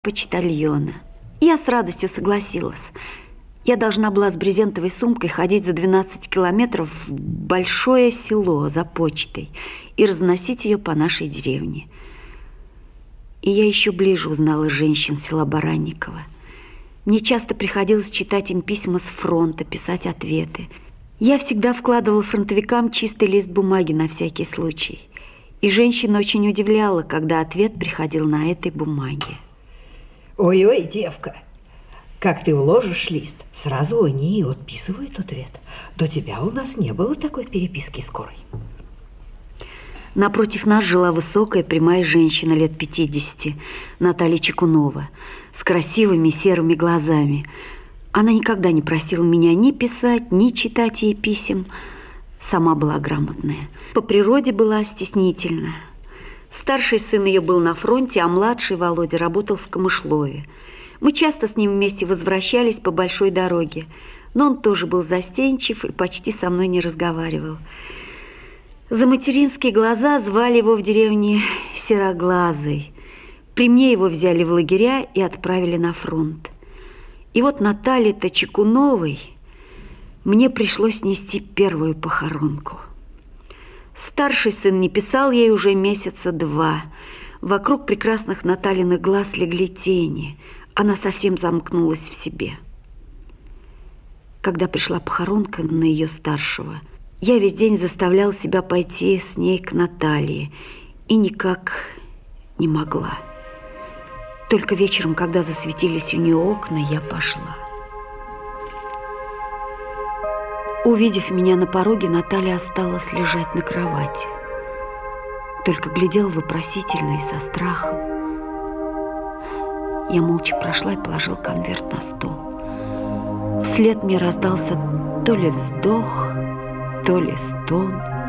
почтальона. Я с радостью согласилась. Я должна была с брезентовой сумкой ходить за 12 километров в большое село за почтой и разносить ее по нашей деревне. И я еще ближе узнала женщин села Баранниково. Мне часто приходилось читать им письма с фронта, писать ответы. Я всегда вкладывала фронтовикам чистый лист бумаги на всякий случай. И женщина очень удивляла, когда ответ приходил на этой бумаге. Ой-ой, девка, как ты вложишь лист, сразу они и отписывают ответ. До тебя у нас не было такой переписки скорой. Напротив нас жила высокая, прямая женщина лет 50, Наталья Чекунова, с красивыми серыми глазами. Она никогда не просила меня ни писать, ни читать ей писем. Сама была грамотная. По природе была стеснительна. Старший сын ее был на фронте, а младший Володя работал в Камышлове. Мы часто с ним вместе возвращались по большой дороге, но он тоже был застенчив и почти со мной не разговаривал. За материнские глаза звали его в деревне Сероглазый. При мне его взяли в лагеря и отправили на фронт. И вот Наталье-то Чекуновой мне пришлось нести первую похоронку. Старший сын не писал ей уже месяца 2. Вокруг прекрасных Натальиных глаз легли тени. Она совсем замкнулась в себе. Когда пришла похоронка на ее старшего, я весь день заставлял себя пойти с ней к Наталье и никак не могла. Только вечером, когда засветились у нее окна, я пошла. Увидев меня на пороге, Наталья осталась лежать на кровати. Только глядела вопросительно и со страхом. Я молча прошла и положила конверт на стол. Вслед мне раздался то ли вздох, то ли стон.